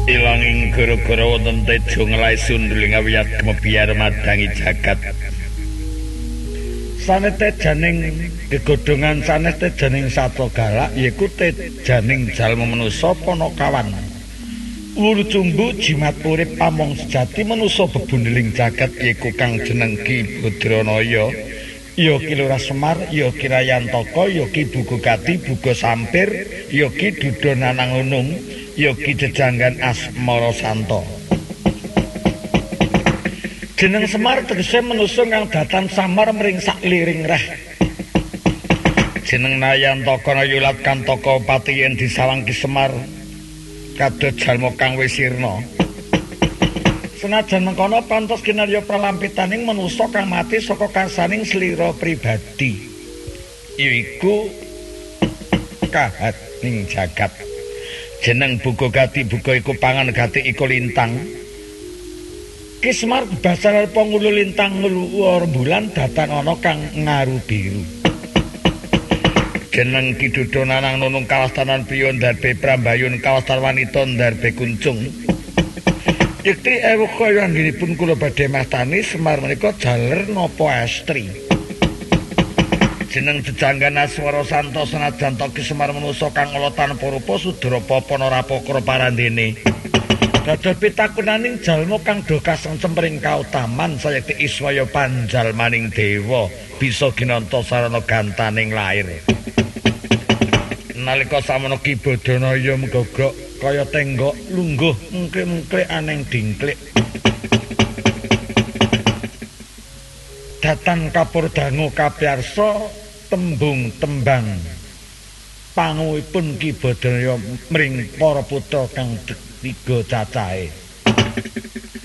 Ilanging gara-gara wonten tejo ngelai sundeling awiyat kemebiyar madangi jagat. Sanes tejaning gegodhongan sanes tejaning satwa galak yaiku tejaning jalma manusa Panakawan. Wulu cumbu jimat urip pamong sejati manusa bebundeling jagat yaiku kang jeneng Ki Badranaya, ya Ki Lurah Semar, ya Ki Rayantaka, ya Ki Bugogati, Buga Sampir, ya Ki Dudonanang Unung, ya Ki Jejanggan Asmara Santa. Jeneng Semar tegese manusa kang datan samar mring sakliring reh. Jeneng Nayantaka Nayulat Kantaka pati yen disawang Ki Semar kados jalma kang wis sirna. Senajan mengkono pantos kinarya pralampitaning manusa kang mati saka karsaning slira pribadi. Yaiku kahat ning jagat. Jeneng Bugogati Buga iku pangan gati iku lintang. Ki Semar basar pangulu lintang ngluwur bulan datan ana kang ngaru biru. Jeneng Ki Dudonanang Nunung kawastanan priya ndarbe Prambayun kawastan wanita ndarbe kuncung. Yekti ewu kaya anggenipun kula badhe mastani Semar menika jaler napa estri. Jeneng Jejanggan Asmara Santa senajan Ki Semar manusa kang ala tanpa rupa sudra papa narapakra parandene. Dados pitakunaning jalma kang do kasengsem ring kautaman sayekti Iswaya panjalmaning dewa bisa ginanta sarana gantaning lair. Nalika samono Ki Badranaya menggogok kaya tenggok lungguh mengklik-mengklik aneng dingklik. Datan kapur dangu kapiyarsa tembung tembang panguwipun Ki Badranaya mring para putra kang tiga cacahe.